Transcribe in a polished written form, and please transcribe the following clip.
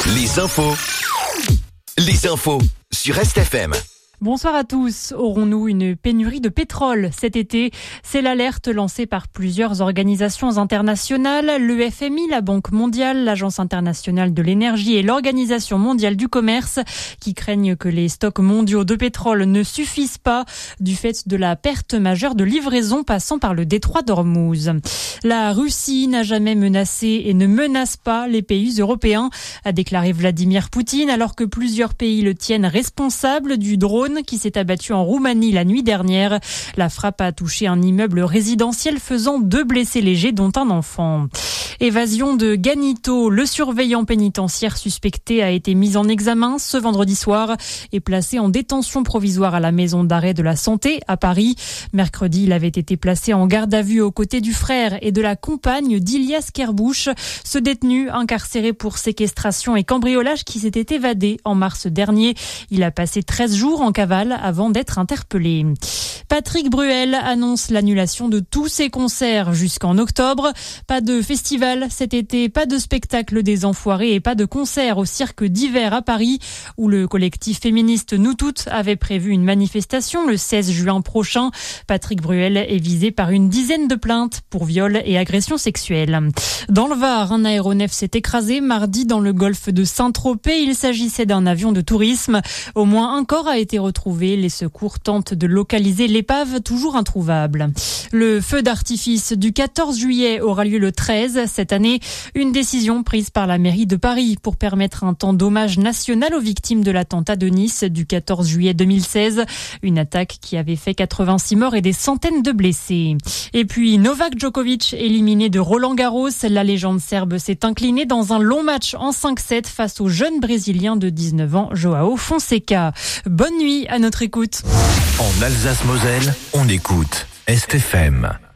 Les infos sur RestFM. Bonsoir à tous. Aurons-nous une pénurie de pétrole cet été? C'est l'alerte lancée par plusieurs organisations internationales, le FMI, la Banque mondiale, l'Agence internationale de l'énergie et l'Organisation mondiale du commerce, qui craignent que les stocks mondiaux de pétrole ne suffisent pas du fait de la perte majeure de livraison passant par le détroit d'Ormuz. La Russie n'a jamais menacé et ne menace pas les pays européens, a déclaré Vladimir Poutine, alors que plusieurs pays le tiennent responsable du drone qui s'est abattu en Roumanie la nuit dernière. La frappe a touché un immeuble résidentiel faisant 2 blessés légers dont un enfant. Évasion de Ganito, le surveillant pénitentiaire suspecté a été mis en examen ce vendredi soir et placé en détention provisoire à la maison d'arrêt de la Santé à Paris. Mercredi, il avait été placé en garde à vue aux côtés du frère et de la compagne d'Ilias Kerrbouch, ce détenu incarcéré pour séquestration et cambriolage qui s'était évadé en mars dernier. Il a passé 13 jours en cavale avant d'être interpellé. Patrick Bruel annonce l'annulation de tous ses concerts jusqu'en octobre. Pas de festival cet été, pas de spectacle des Enfoirés et pas de concert au cirque d'hiver à Paris, où le collectif féministe Nous Toutes avait prévu une manifestation le 16 juin prochain. Patrick Bruel est visé par une dizaine de plaintes pour viol et agression sexuelle. Dans le Var, un aéronef s'est écrasé mardi dans le golfe de Saint-Tropez. Il s'agissait d'un avion de tourisme. Au moins un corps a été retrouvé. Les secours tentent de localiser l'épave, toujours introuvable. Le feu d'artifice du 14 juillet aura lieu le 13 cette année. Une décision prise par la mairie de Paris pour permettre un temps d'hommage national aux victimes de l'attentat de Nice du 14 juillet 2016. Une attaque qui avait fait 86 morts et des centaines de blessés. Et puis Novak Djokovic, éliminé de Roland-Garros. La légende serbe s'est inclinée dans un long match en 5-7 face au jeune Brésilien de 19 ans, Joao Fonseca. Bonne nuit à notre écoute. En Alsace-Moselle, on écoute RestFM.